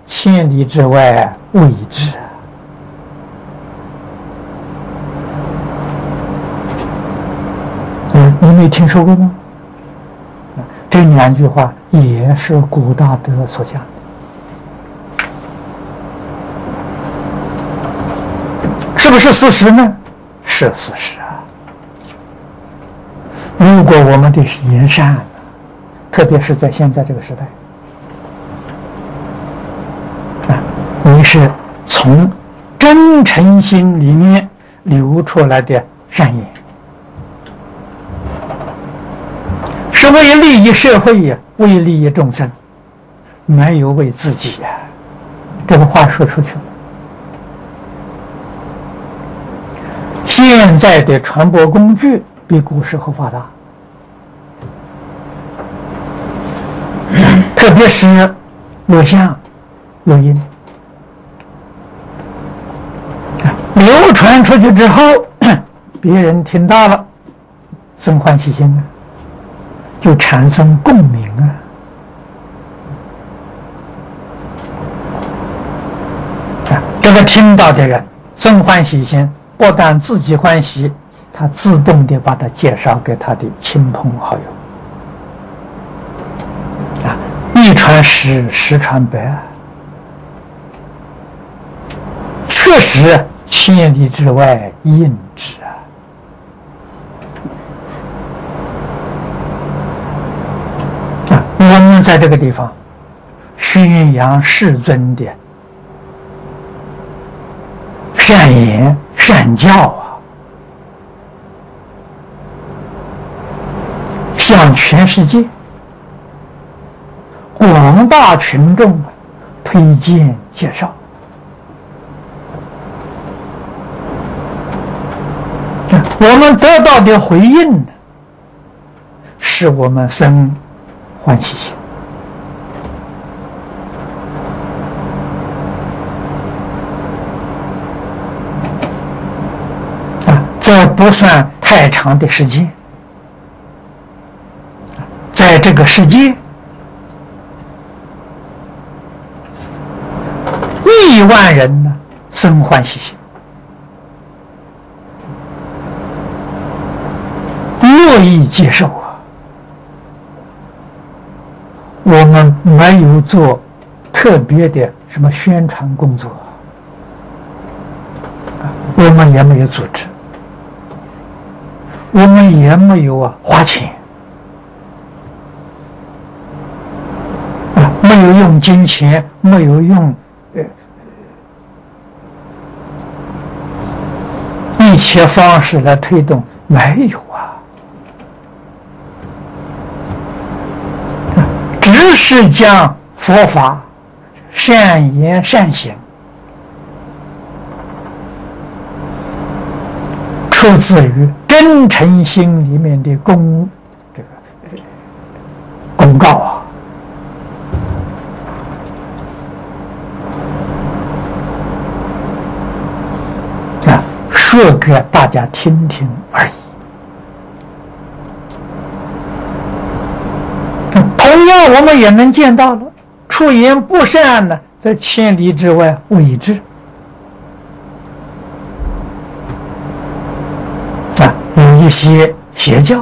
千里之外未知。你没听说过吗？这两句话也是古大德所讲的，是不是事实呢？是事实啊。如果我们对言善，特别是在现在这个时代，你是从真诚心里面流出来的善言，是为利益社会呀，为利益众生，没有为自己呀。这个话说出去了。现在的传播工具比古时候发达，特别是录像、录音，流传出去之后，别人听到了，生欢喜心啊，就产生共鸣啊。这个听到的人生欢喜心，不但自己欢喜，他自动的把它介绍给他的亲朋好友。一传十，十传百，确实千里之外应知啊！我们在这个地方宣扬世尊的善言善教啊，向全世界广大群众推荐介绍，我们得到的回应使我们生欢喜心。这不算太长的时间，在这个世界1万人呢生欢喜心，乐意接受啊。我们没有做特别的什么宣传工作，我们也没有组织，我们也没有花钱，没有用金钱，没有用一切方式来推动，没有啊，只是将佛法善言善行出自于真诚心里面的公告啊，说给大家听听而已。同样，我们也能见到了，出言不善呢，在千里之外未知。有一些邪教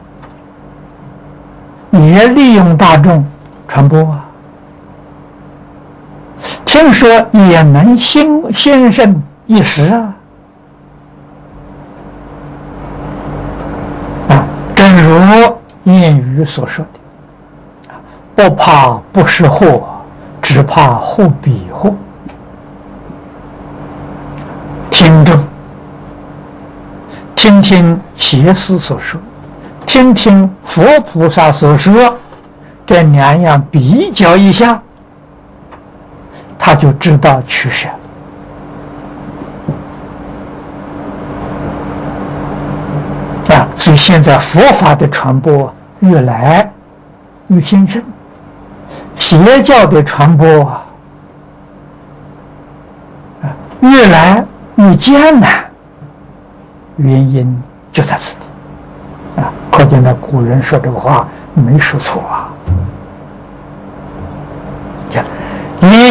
也利用大众传播啊，听说也能兴盛一时啊。正如谚语所说的，不怕不识货，只怕货比货。听众听听邪师所说，听听佛菩萨所说，这两样比较一下，他就知道取舍。所以现在佛法的传播越来越兴盛，邪教的传播越来越艰难，原因就在此地可见呢，古人说这个话没说错啊。